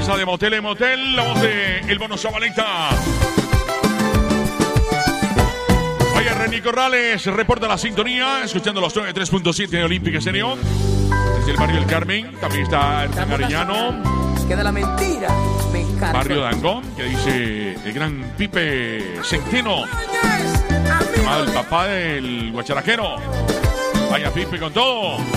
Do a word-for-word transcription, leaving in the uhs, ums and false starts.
pasa de motel en motel? La voz de El Mono Zabaleta. Vaya, René Corrales reporta la sintonía, escuchando los noventa y tres punto siete de Olímpica Estéreo. Desde el barrio del Carmen, también está Hernán Arellano. Queda la mentira, me encanta. Barrio Dangón, que dice el gran Pipe Centeno, llamado el papá del guacharaquero. Vaya, Pipe con todo.